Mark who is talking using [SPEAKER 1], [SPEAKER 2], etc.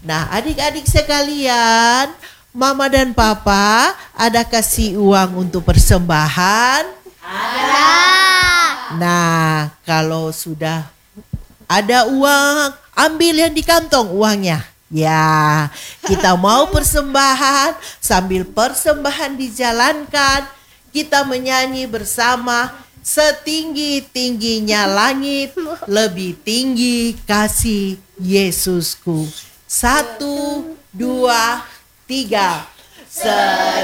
[SPEAKER 1] Nah, adik-adik sekalian, Mama dan Papa ada kasih uang untuk persembahan?
[SPEAKER 2] Ada.
[SPEAKER 1] Nah, kalau sudah ada uang, ambil yang di kantong uangnya. Ya, kita mau persembahan, sambil persembahan dijalankan, kita menyanyi bersama, setinggi-tingginya langit, lebih tinggi kasih Yesusku. 1, 2, 3.